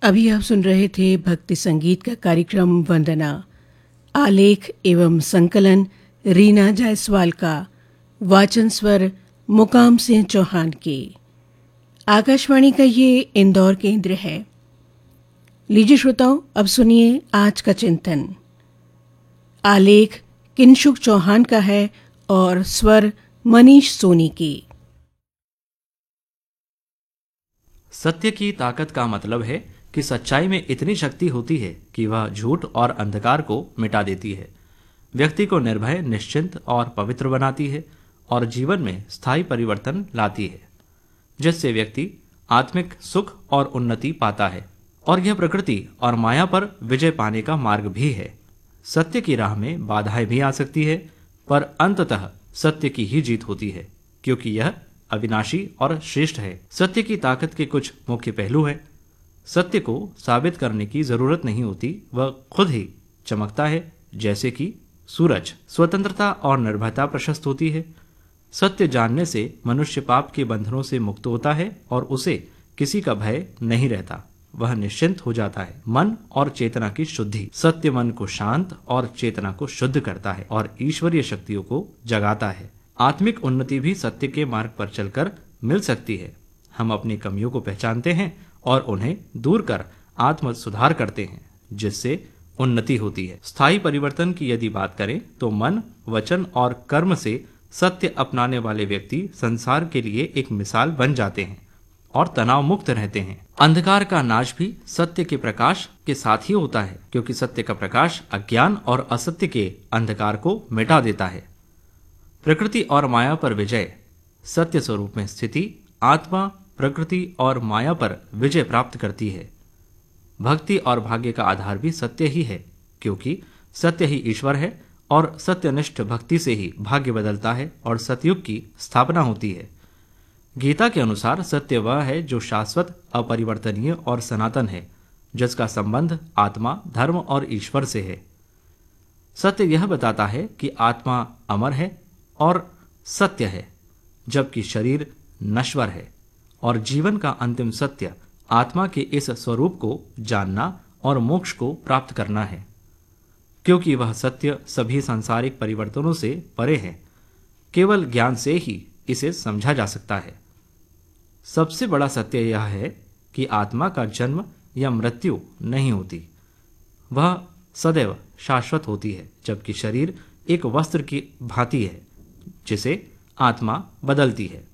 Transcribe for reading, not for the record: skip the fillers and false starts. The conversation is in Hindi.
अभी आप सुन रहे थे भक्ति संगीत का कार्यक्रम वंदना। आलेख एवं संकलन रीना जायसवाल का। वाचन स्वर मुकाम सिंह चौहान के। आकाशवाणी का ये इंदौर केंद्र है। लीजिए श्रोताओं, अब सुनिए आज का चिंतन। आलेख किंशुक चौहान का है और स्वर मनीष सोनी की। सत्य की ताकत का मतलब है कि सच्चाई में इतनी शक्ति होती है कि वह झूठ और अंधकार को मिटा देती है, व्यक्ति को निर्भय, निश्चिंत और पवित्र बनाती है और जीवन में स्थायी परिवर्तन लाती है, जिससे व्यक्ति आत्मिक सुख और उन्नति पाता है। और यह प्रकृति और माया पर विजय पाने का मार्ग भी है। सत्य की राह में बाधाएं भी आ सकती है, पर अंततः सत्य की ही जीत होती है, क्योंकि यह अविनाशी और श्रेष्ठ है। सत्य की ताकत के कुछ मुख्य पहलू हैं। सत्य को साबित करने की जरूरत नहीं होती, वह खुद ही चमकता है, जैसे कि सूरज। स्वतंत्रता और निर्भयता प्रशस्त होती है। सत्य जानने से मनुष्य पाप के बंधनों से मुक्त होता है और उसे किसी का भय नहीं रहता, वह निश्चिंत हो जाता है। मन और चेतना की शुद्धि। सत्य मन को शांत और चेतना को शुद्ध करता है और ईश्वरीय शक्तियों को जगाता है। आत्मिक उन्नति भी सत्य के मार्ग पर चलकर मिल सकती है। हम अपनी कमियों को पहचानते हैं और उन्हें दूर कर आत्म सुधार करते हैं, जिससे उन्नति होती है। स्थायी परिवर्तन की यदि बात करें तो मन, वचन और कर्म से सत्य अपनाने वाले व्यक्ति संसार के लिए एक मिसाल बन जाते हैं और तनाव मुक्त रहते हैं। अंधकार का नाश भी सत्य के प्रकाश के साथ ही होता है, क्योंकि सत्य का प्रकाश अज्ञान और असत्य के अंधकार को मिटा देता है। प्रकृति और माया पर विजय। सत्य स्वरूप में स्थिति आत्मा प्रकृति और माया पर विजय प्राप्त करती है। भक्ति और भाग्य का आधार भी सत्य ही है, क्योंकि सत्य ही ईश्वर है और सत्यनिष्ठ भक्ति से ही भाग्य बदलता है और सतयुग की स्थापना होती है। गीता के अनुसार सत्य वह है जो शाश्वत, अपरिवर्तनीय और सनातन है, जिसका संबंध आत्मा, धर्म और ईश्वर से है। सत्य यह बताता है कि आत्मा अमर है और सत्य है, जबकि शरीर नश्वर है, और जीवन का अंतिम सत्य आत्मा के इस स्वरूप को जानना और मोक्ष को प्राप्त करना है, क्योंकि वह सत्य सभी सांसारिक परिवर्तनों से परे है। केवल ज्ञान से ही इसे समझा जा सकता है। सबसे बड़ा सत्य यह है कि आत्मा का जन्म या मृत्यु नहीं होती, वह सदैव शाश्वत होती है, जबकि शरीर एक वस्त्र की भांति है जिसे आत्मा बदलती है।